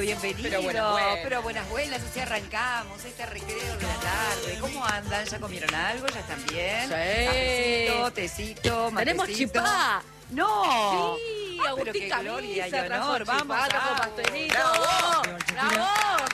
bienvenido. Pero buenas, así arrancamos este recreo de la tarde. ¿Cómo andan? ¿Ya comieron algo? ¿Ya están bien? Sí. Tecito, matecito. ¡Tenemos chipá! ¡No! Sí, pero qué Agustín gloria y Camisa, honor. Vamos, con pastelito. ¡Bravo!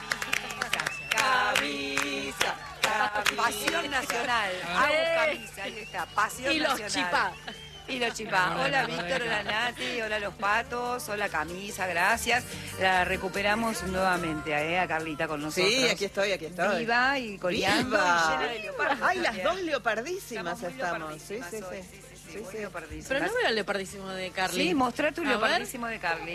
Camisa. Pasión nacional. Hago camisa, ahí está. Pasión Y nacional. los chipá. Y los chipá. Hola Víctor, hola Nati, hola los patos, hola Camisa, gracias. La recuperamos nuevamente a Carlita con nosotros. Sí, aquí estoy. Viva y coleando y llena de leopardo. Ay, las dos leopardísimas muy estamos. leopardísimas hoy. Muy leopardísimas. Pero no veo el leopardísimo de Carly. Sí, mostrar tu A leopardísimo de Carly.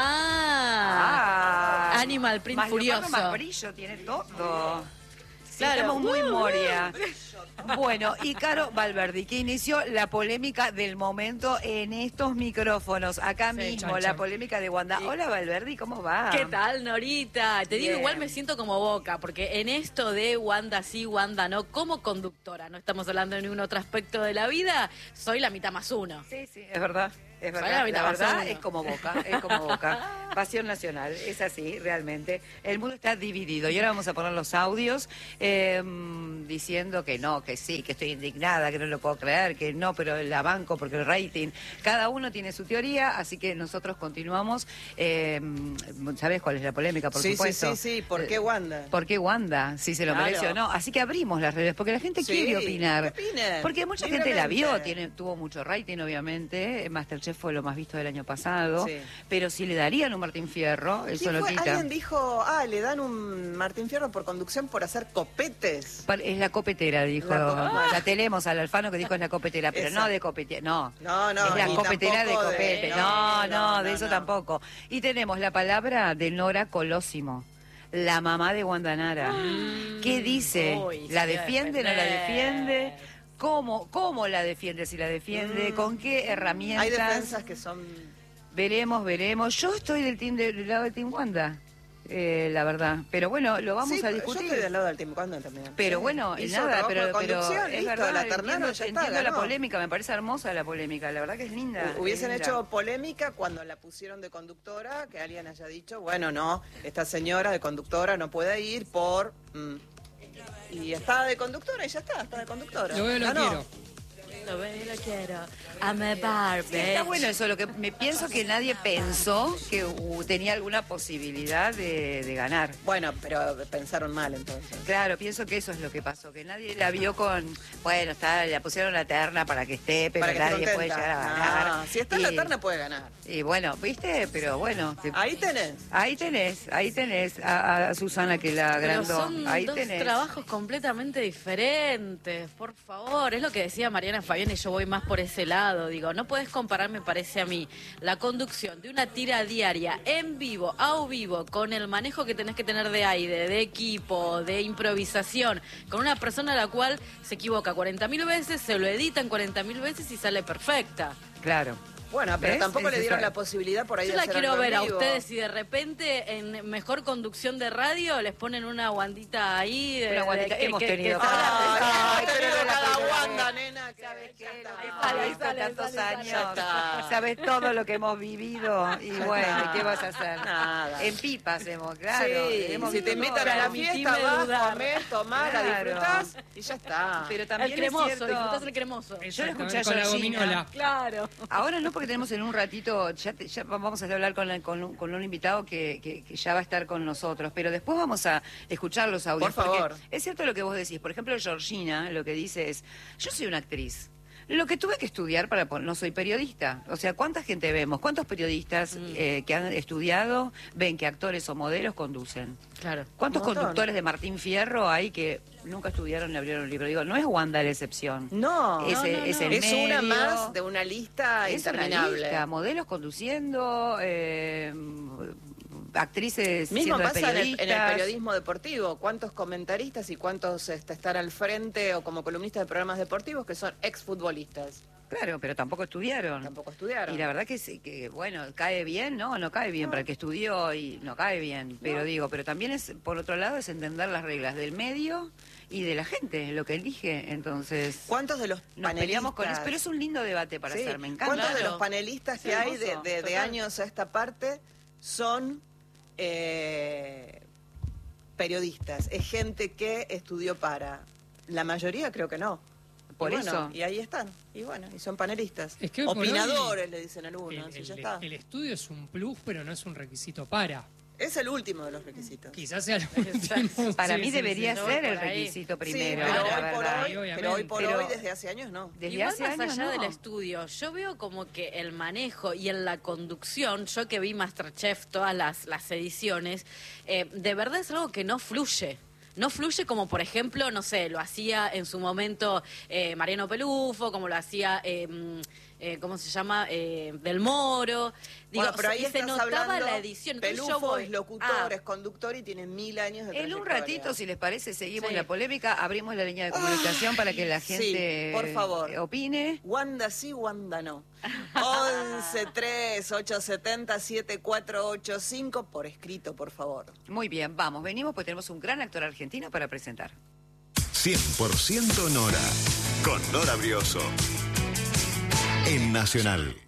Animal Print más furioso. leopardo, más brillo, tiene todo. Sí, Claro. estamos muy Moria. Bueno, y Caro Valverdi, que inició la polémica del momento en estos micrófonos. Acá mismo, la polémica de Wanda. Hola Valverdi, ¿cómo va? ¿Qué tal, Norita? Te digo, Bien. igual me siento como Boca, porque en esto de Wanda sí, Wanda no, como conductora, no estamos hablando de ningún otro aspecto de la vida, soy la mitad más uno. Sí, es verdad. Es verdad, La la mitad verdad más uno. es como Boca. Pasión nacional, es así, realmente. El mundo está dividido. Y ahora vamos a poner los audios diciendo que no, que sí, que estoy indignada, que no lo puedo creer, que no, pero la banco porque el rating. Cada uno tiene su teoría, así que nosotros continuamos. ¿Sabes cuál es la polémica, por supuesto? Sí. ¿Por qué Wanda? ¿Por qué Wanda? Si se lo Claro. merece o no. Así que abrimos las redes, porque la gente Sí, quiere opinar. que opinen, Porque mucha gente la vio, libremente. tuvo mucho rating, obviamente. Masterchef fue lo más visto del año pasado. Sí. Pero si le darían un Martín Fierro, eso ¿Quién lo fue? quita. Alguien dijo, le dan un Martín Fierro por conducción por hacer copetes. Es la copetera, dijo. La tenemos al Alfano que dijo es la copetera, pero Esa. no de copetera, no. No, Es la y copetera de tampoco copete. No, de eso tampoco. Y tenemos la palabra de Nora Colosimo, la mamá de Guandanara. ¿Qué dice? Uy, ¿La se iba a defiende, no la defender. defiende? ¿Cómo la defiende, si la defiende? ¿Con qué herramientas? Hay defensas que son... Veremos. Yo estoy del lado de Team Wanda, la verdad. Pero bueno, lo vamos Sí, a discutir. Yo estoy del lado del Team Wanda también. Pero Sí. bueno, Hizo nada, trabajo pero de conducción, es listo, verdad, la ternaron, entiendo, ya está, entiendo la ganó. polémica, me parece hermosa la polémica, la verdad que es linda. Hubiesen es linda. hecho polémica cuando la pusieron de conductora, que alguien haya dicho, bueno, no, esta señora de conductora no puede ir por... Y está de conductora y ya está de conductora. Lo veo, lo Ganó. quiero. Lo veo y lo quiero. I'm a Barbie. Está bueno eso, lo que me pienso que nadie pensó que tenía alguna posibilidad de ganar. Bueno, pero pensaron mal entonces. Claro, pienso que eso es lo que pasó, que nadie la vio con, bueno, la pusieron la terna para que esté, pero Para que esté nadie puede contenta. llegar a ganar. Si está en la terna puede ganar. Y bueno, ¿viste? Pero bueno. Ahí tenés. Ahí tenés a Susana que la Pero agrandó. son Ahí dos tenés. trabajos completamente diferentes, por favor. Es lo que decía Mariana Fabián y yo voy más por ese lado. Digo, no puedes comparar, me parece a mí, la conducción de una tira diaria en vivo, a vivo, con el manejo que tenés que tener de aire, de equipo, de improvisación, con una persona a la cual se equivoca 40.000 veces, se lo editan 40.000 veces y sale perfecta. Claro. Bueno, pero ¿Ves? tampoco Es le dieron esa- la posibilidad por ahí Yo de la hacer quiero algo en ver a vivo. ustedes si de repente en mejor conducción de radio les ponen una guandita ahí. Una guandita. Hemos tenido. Ay, pero pero cada la primera Wanda, vez. nena. ¿Sabes qué? Ya Lo que está. hemos visto Sale, tantos sale, años. ya está. Sabes todo lo que hemos vivido. Y bueno, está. ¿qué vas a hacer? Nada. En pipa hacemos, claro. Sí, hemos si te vivido invitan a la todo. fiesta, Permitime vas, dudar. comés, tomás, la Claro. disfrutás y ya está. Pero El también cremoso, es cierto. disfrutás el cremoso. Yo lo escuché a Con la Georgina. gominola. Claro. Ahora no, porque tenemos en un ratito, ya vamos a hablar con un invitado que ya va a estar con nosotros, pero después vamos a escuchar los audios. Por favor. porque es cierto lo que vos decís. Por ejemplo, Georgina lo que dice es, yo soy una actriz. Lo que tuve que estudiar no soy periodista. O sea, ¿cuánta gente vemos? ¿Cuántos periodistas que han estudiado ven que actores o modelos conducen? Claro. ¿Cuántos Un montón. conductores de Martín Fierro hay que nunca estudiaron ni abrieron un libro? Digo, no es Wanda la excepción. No, Es no, el- no, es no. el Es una medio. más de una lista Es una interminable. lista, modelos conduciendo, actrices Mismo siendo pasa en el periodistas. periodismo deportivo. ¿Cuántos comentaristas y cuántos están al frente o como columnistas de programas deportivos que son exfutbolistas? Claro, pero tampoco estudiaron. Tampoco estudiaron. Y la verdad que, que bueno, cae bien, no cae bien para el que estudió y no cae bien, pero digo, pero también es, por otro lado, es entender las reglas del medio y de la gente, lo que elige, entonces... ¿Cuántos de los Nos panelistas? peleamos con eso, pero es un lindo debate para Sí. hacer, me encanta. ¿Cuántos de Claro. los panelistas que Es hay hermoso, de total. años a esta parte son periodistas, es gente que estudió para. La mayoría creo que no. Por Y bueno, eso. y ahí están. Y bueno, y son panelistas. Es que hoy por opinadores, hoy, le dicen algunos. Y ya está. el estudio es un plus, pero no es un requisito para. Es el último de los requisitos. Quizás sea el último. Para Sí, mí sí, debería sí. ser Yo voy el por ahí. requisito Sí, primero, pero la hoy, verdad. pero hoy por Pero- hoy, desde hace años, no. Desde Igual hace más años allá no. del estudio, yo veo como que el manejo y en la conducción, yo que vi MasterChef todas las ediciones, de verdad es algo que no fluye. No fluye como, por ejemplo, no sé, lo hacía en su momento Mariano Pelufo, como lo hacía, ¿cómo se llama? Del Moro. Digo, Bueno, pero ahí se estás notaba hablando, la edición. Entonces yo Pelufo voy, es locutor, es conductor y tiene 1000 años de En un trayectoria. ratito, si les parece, seguimos Sí. la polémica, abrimos la línea de comunicación para que la sí, gente por favor. opine. Wanda sí, Wanda no. 11-3-870-7485 por escrito, por favor. Muy bien, vamos, venimos pues tenemos un gran actor argentino para presentar. 100% Nora, con Nora Brioso. En Nacional.